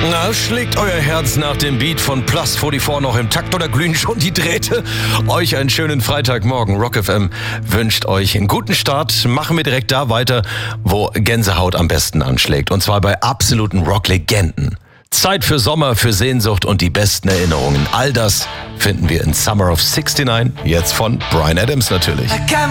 Na, schlägt euer Herz nach dem Beat von Plus 44 noch im Takt oder glühen schon die Drähte? Euch einen schönen Freitagmorgen. Rock FM wünscht euch einen guten Start. Machen wir direkt da weiter, wo Gänsehaut am besten anschlägt. Und zwar bei absoluten Rock-Legenden. Zeit für Sommer, für Sehnsucht und die besten Erinnerungen. All das finden wir in Summer of '69, jetzt von Bryan Adams natürlich.